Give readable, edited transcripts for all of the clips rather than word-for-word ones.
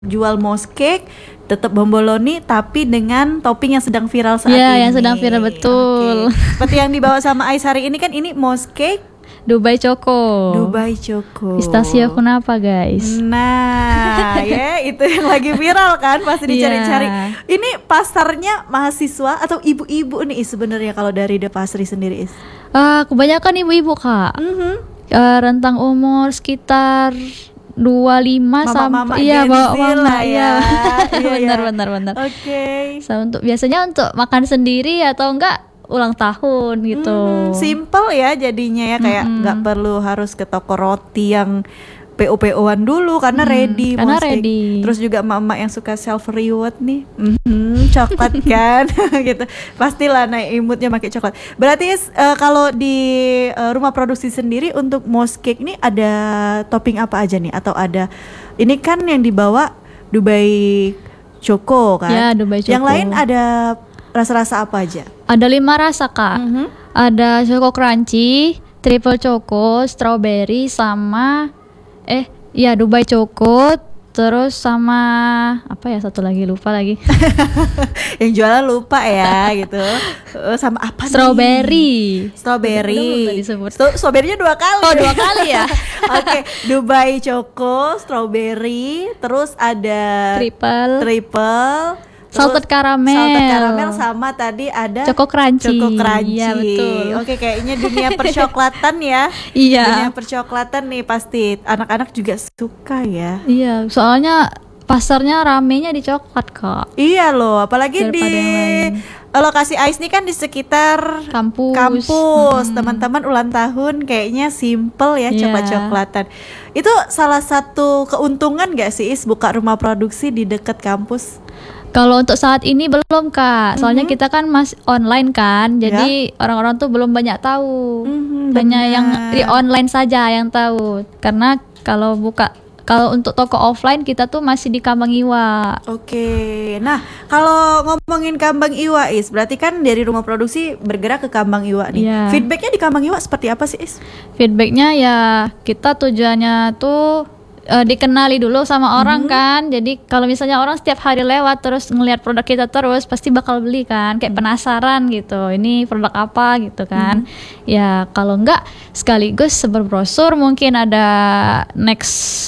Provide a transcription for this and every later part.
jual mouse cake, tetap bomboloni tapi dengan topping yang sedang viral saat Iya, ini. yang sedang viral, betul. Oke. Seperti yang dibawa sama Ais hari ini kan, ini mouse cake Dubai Choco. Dubai Choco. Pistachio kenapa, guys? Nah, ya itu yang lagi viral kan, pasti dicari-cari. Iya. Ini pasarnya mahasiswa atau ibu-ibu nih sebenarnya kalau dari The Pasri sendiri, Is? Kebanyakan ibu-ibu, Kak. Rentang umur sekitar 25 Mama-mama sampai iya, Gen Z bawa mama lah ya. Iya, benar. Oke. So, biasanya untuk makan sendiri atau enggak ulang tahun gitu. Simple ya jadinya ya, kayak nggak perlu harus ke toko roti yang PO-PO-an dulu karena ready. Karena mostly. ready. Terus juga emak-emak yang suka self reward nih, coklat kan, gitu. Pastilah naik imutnya pakai coklat. Berarti kalau di rumah produksi sendiri untuk mouse cake ini ada topping apa aja nih? Atau ada, ini kan yang dibawa Dubai Choco kan? Ya, Dubai Choco. Yang lain ada rasa-rasa apa aja? Ada 5 rasa, Kak. Ada Choco Crunchy, Triple Choco, Strawberry, sama Dubai Choco, terus sama apa ya, satu lagi lupa lagi. Yang jualan lupa ya gitu. Sama apa Strawberry. nih? Strawberry. Belum tadi disebut. Strawberry-nya 2 kali. Oh, 2 kali ya. Oke, Dubai Choco, Strawberry, terus ada Triple, Salted caramel sama tadi ada Choco Crunchy. Iya, betul. Oke, kayaknya dunia percoklatan ya. Iya. Dunia percoklatan nih pasti anak-anak juga suka ya. Iya, soalnya pasarnya ramenya di coklat, Kak. Iya loh, apalagi Daripada di yang lain. lokasi Ais nih kan di sekitar Kampus. Teman-teman ulang tahun kayaknya simple ya, Iya. coklat-coklatan. Itu salah satu keuntungan gak sih, Is, buka rumah produksi di dekat kampus? Kalau untuk saat ini belum, Kak. Soalnya kita kan masih online kan. Jadi orang-orang tuh belum banyak tahu. Hanya benar. yang di online saja yang tahu. Karena kalau untuk toko offline kita tuh masih di Kambang Iwa. Oke, nah kalau ngomongin Kambang Iwa, Is, berarti kan dari rumah produksi bergerak ke Kambang Iwa nih. Iya. Feedbacknya di Kambang Iwa seperti apa sih, Is? Feedbacknya ya kita tujuannya tuh dikenali dulu sama orang kan. Jadi kalau misalnya orang setiap hari lewat terus ngelihat produk kita terus, pasti bakal beli kan, kayak penasaran gitu, ini produk apa gitu kan. Ya kalau enggak sekaligus sebar brosur, mungkin ada next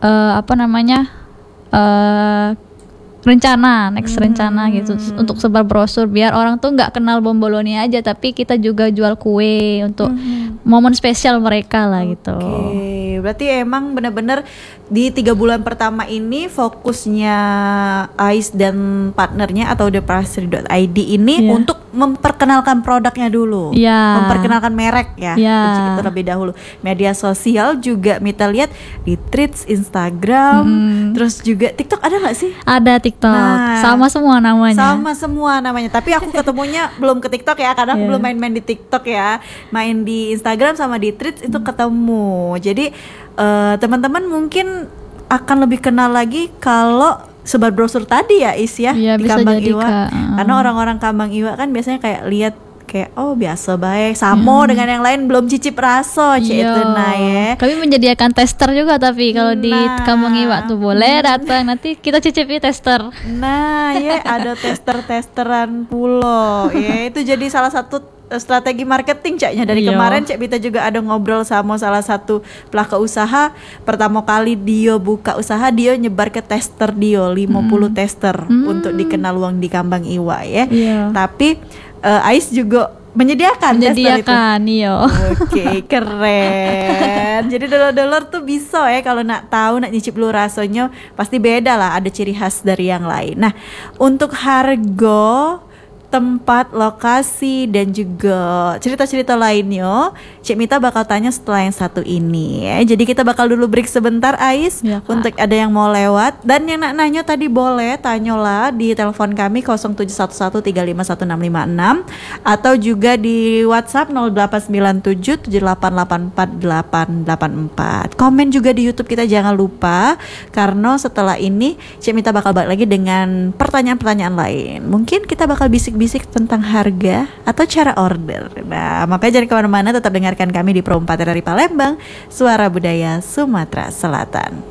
rencana gitu untuk sebar brosur biar orang tuh nggak kenal bomboloni aja, tapi kita juga jual kue untuk momen spesial mereka lah gitu. Oke, berarti emang benar-benar di 3 bulan pertama ini fokusnya Ais dan partnernya atau thepastry.id ini untuk memperkenalkan produknya dulu, memperkenalkan merek ya, terlebih dahulu. Media sosial juga Mita lihat di Threads, Instagram, terus juga TikTok ada nggak sih? Ada TikTok, sama semua namanya. Tapi aku ketemunya belum ke TikTok ya, karena aku belum main-main di TikTok ya. Main di Instagram sama di Threads itu ketemu. Jadi teman-teman mungkin akan lebih kenal lagi kalau sebar brosur tadi ya, Is ya, di Kambang Iwa. Karena orang-orang Kambang Iwa kan biasanya kayak lihat kayak oh biasa baik samo dengan yang lain belum cicip raso itu nah ya. Kami menyediakan tester juga, tapi kalau di Kambang Iwa tuh boleh datang, nanti kita cicipi tester. Nah ya ada testeran pulo ya, itu jadi salah satu strategi marketing Caknya dari kemarin Cak Bita juga ada ngobrol sama salah satu pelaku usaha. Pertama kali dia buka usaha, dia nyebar ke tester dia 50 tester untuk dikenal uang di Kambang Iwa ya. Tapi Ais juga menyediakan tester itu. Oke, keren. Jadi dolor-dolor tuh bisa ya kalau nak tahu, nak nyicip lu rasanya pasti beda lah, ada ciri khas dari yang lain. Nah, untuk harga, tempat, lokasi, dan juga cerita-cerita lainnya Cik Mita bakal tanya setelah yang satu ini ya. Jadi kita bakal dulu break sebentar, Ais, untuk ada yang mau lewat. Dan yang nak nanya tadi boleh tanyalah di telepon kami 0711351656 atau juga di WhatsApp 089778848884. Komen juga di YouTube kita jangan lupa, karena setelah ini Cik Mita bakal balik lagi dengan pertanyaan-pertanyaan lain. Mungkin kita bakal bisik tentang harga atau cara order. Nah, makanya jangan kemana-mana, tetap dengarkan kami di Pro 4 dari Palembang, Suara Budaya Sumatera Selatan.